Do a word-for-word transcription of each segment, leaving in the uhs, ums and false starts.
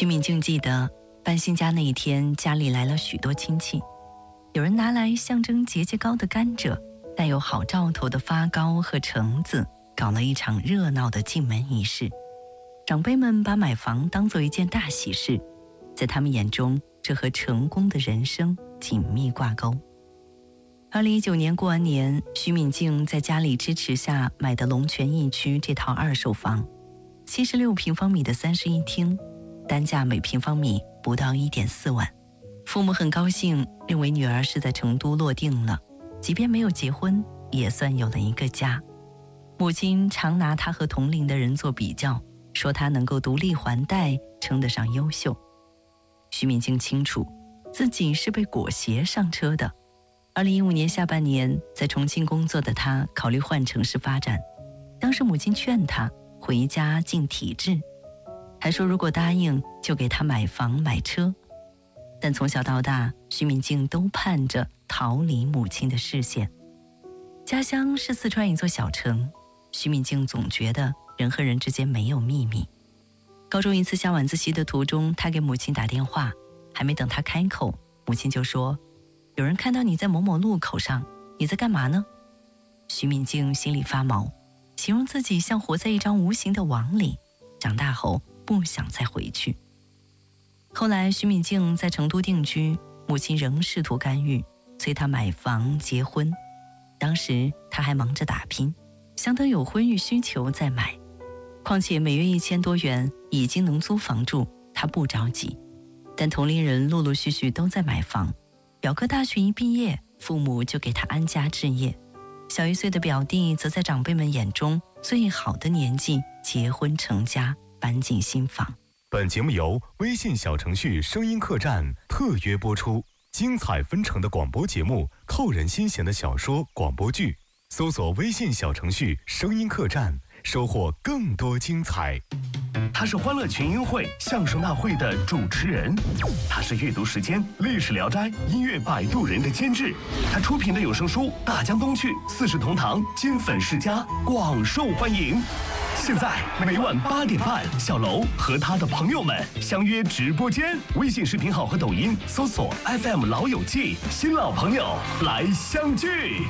徐敏静记得搬新家那一天，家里来了许多亲戚，有人拿来象征节节高的甘蔗，带有好兆头的发糕和橙子，搞了一场热闹的进门仪式。长辈们把买房当作一件大喜事，在他们眼中，这和成功的人生紧密挂钩。二零一九年过完年，徐敏静在家里支持下买的龙泉驿区这套二手房，七十六平方米的三室一厅，单价每平方米不到 一点四万。父母很高兴，认为女儿是在成都落定了，即便没有结婚，也算有了一个家。母亲常拿她和同龄的人做比较，说她能够独立还贷，称得上优秀。徐敏静清楚，自己是被裹挟上车的。二零一五年下半年，在重庆工作的她考虑换城市发展，当时母亲劝她回家进体制，还说如果答应就给她买房买车。但从小到大，徐敏静都盼着逃离母亲的视线。家乡是四川一座小城，徐敏静总觉得人和人之间没有秘密。高中一次下晚自习的途中，她给母亲打电话，还没等她开口，母亲就说，有人看到你在某某路口上，你在干嘛呢？徐敏静心里发毛，形容自己像活在一张无形的网里，长大后不想再回去。后来徐敏静在成都定居，母亲仍试图干预，催她买房结婚。当时她还忙着打拼，想等有婚育需求再买。况且每月一千多元已经能租房住，她不着急。但同龄人陆陆续续都在买房，表哥大学一毕业，父母就给他安家置业，小一岁的表弟则在长辈们眼中最好的年纪结婚成家，搬进新房。 本节目由微信小程序声音客栈特约播出，精彩纷呈的广播节目，扣人心弦的小说广播剧，搜索微信小程序声音客栈，收获更多精彩。 他是欢乐群英会相声大会的主持人，他是阅读时间历史聊斋音乐摆渡人的监制，他出品的有声书大江东去四世同堂金粉世家广受欢迎。现在每晚八点半，小楼和他的朋友们相约直播间，微信视频号和抖音搜索 F M 老友记，新老朋友来相聚。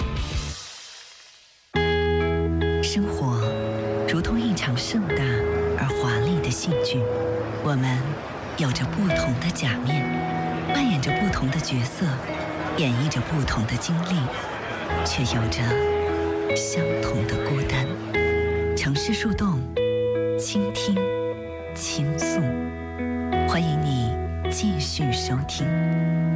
生活如同一场盛大而华丽的戏剧，我们有着不同的假面，扮演着不同的角色，演绎着不同的经历，却有着相同的孤单。城市树洞，倾听，倾诉，欢迎你继续收听。